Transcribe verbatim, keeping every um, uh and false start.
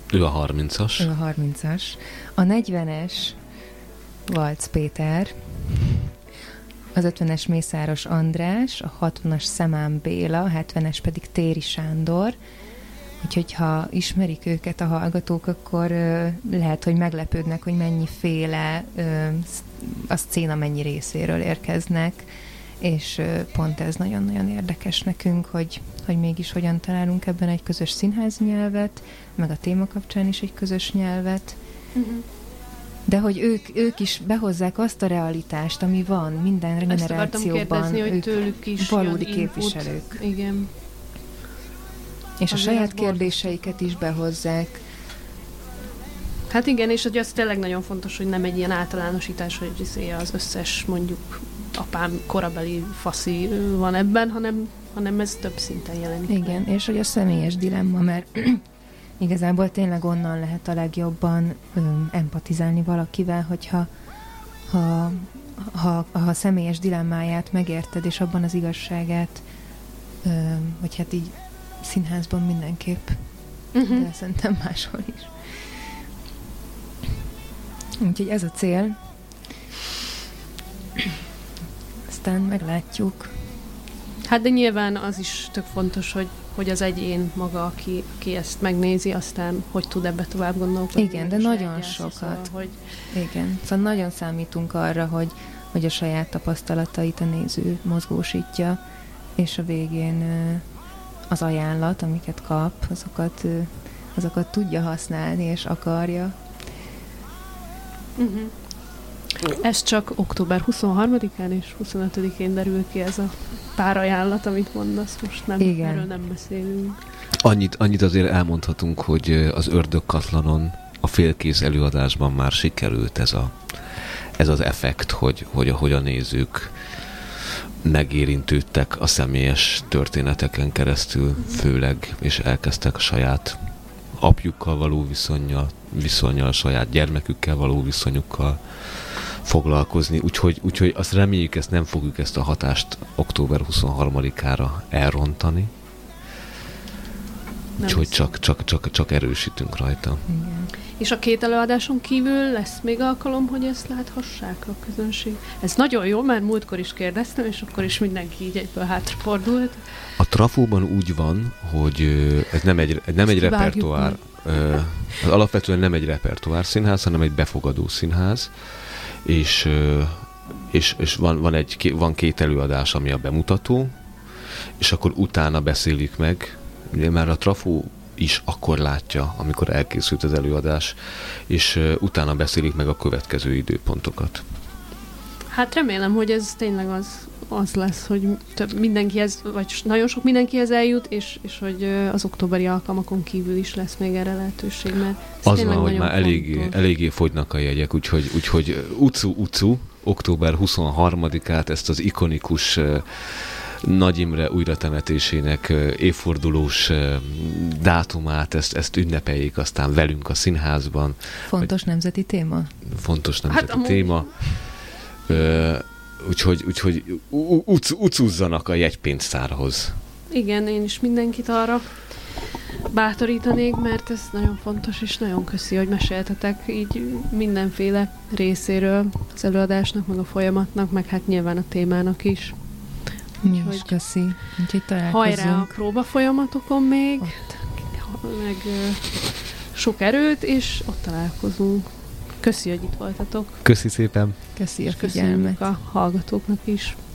Ő a harmincas. Ő a harmincas. A negyvenes Valc Péter, az ötvenes Mészáros András, a hatvanas Szemán Béla, a hetvenes pedig Téri Sándor. Úgyhogy ha ismerik őket a hallgatók, akkor ö, lehet, hogy meglepődnek, hogy mennyiféle ö, a szcéna mennyi részéről érkeznek, és ö, pont ez nagyon-nagyon érdekes nekünk, hogy, hogy mégis hogyan találunk ebben egy közös színházi nyelvet, meg a téma kapcsán is egy közös nyelvet. Uh-huh. De hogy ők, ők is behozzák azt a realitást, ami van minden generációban, hogy tőlük is valódi képviselők. Igen. És a saját kérdéseiket is behozzák. Hát igen, és hogy az tényleg nagyon fontos, hogy nem egy ilyen általánosítás, hogy az összes mondjuk apám korabeli faszi van ebben, hanem, hanem ez több szinten jelenik. Igen, meg. És hogy a személyes dilemma, mert igazából tényleg onnan lehet a legjobban öm, empatizálni valakivel, hogyha ha, ha, ha a személyes dilemmáját megérted, és abban az igazságát, öm, hogy hát így színházban mindenképp, uh-huh. de szerintem máshol is. Úgyhogy ez a cél. Aztán meglátjuk. Hát de nyilván az is tök fontos, hogy, hogy az egyén maga, aki, aki ezt megnézi, aztán hogy tud ebbe tovább gondolkodni. Igen, de nagyon sokat. Szóval, hogy... Igen, szóval nagyon számítunk arra, hogy, hogy a saját tapasztalatait a néző mozgósítja, és a végén az ajánlat, amiket kap, azokat, azokat tudja használni, és akarja. Uh-huh. Ez csak október huszonharmadikán és huszonötödikén derül ki ez a pár ajánlat, amit mondasz, most nem, igen. Erről nem beszélünk. Annyit, annyit azért elmondhatunk, hogy az Ördögkatlanon a félkész előadásban már sikerült ez, a, ez az effekt, hogy, hogy, hogy a nézők megérintődtek a személyes történeteken keresztül, főleg, és elkezdtek a saját apjukkal való viszonnyal, viszonnyal, a saját gyermekükkel való viszonyukkal foglalkozni, úgyhogy, úgyhogy azt reméljük, ezt nem fogjuk ezt a hatást október huszonharmadikára elrontani, nem úgyhogy csak, csak, csak, csak erősítünk rajta. Igen. És a két előadáson kívül lesz még alkalom, hogy ezt láthassák a közönség? Ez nagyon jó, mert múltkor is kérdeztem, és akkor is mindenki így egyből hátrafordult. A Trafóban úgy van, hogy ez nem egy, nem egy repertoár, az alapvetően nem egy repertoár színház, hanem egy befogadó színház, és, és, és van, van, egy, van két előadás, ami a bemutató, és akkor utána beszélik meg, ugye már a Trafó is akkor látja, amikor elkészült az előadás, és uh, utána beszélik meg a következő időpontokat. Hát remélem, hogy ez tényleg az, az lesz, hogy több mindenkihez, vagy nagyon sok mindenkihez eljut, és, és hogy uh, az októberi alkalmakon kívül is lesz még erre lehetőség, mert az van, hogy már eléggé, eléggé fogynak a jegyek, úgyhogy, úgyhogy ucu-ucu, október huszonharmadikát, ezt az ikonikus uh, Nagy Imre újratemetésének évfordulós dátumát, ezt, ezt ünnepeljék aztán velünk a színházban. Fontos vagy, nemzeti téma? Fontos nemzeti hát, téma. Ö, úgyhogy úgyhogy uc, ucuzzanak a jegypénztárhoz. Igen, én is mindenkit arra bátorítanék, mert ez nagyon fontos, és nagyon köszi, hogy meséltetek így mindenféle részéről az előadásnak, meg a folyamatnak, meg hát nyilván a témának is. Mi is, köszi. Úgyhogy találkozunk. Hajrá a próba folyamatokon még, ott. meg uh, sok erőt, és ott találkozunk. Köszi, hogy itt voltatok. Köszi szépen. Köszi a figyelmet. Köszönjük a hallgatóknak is.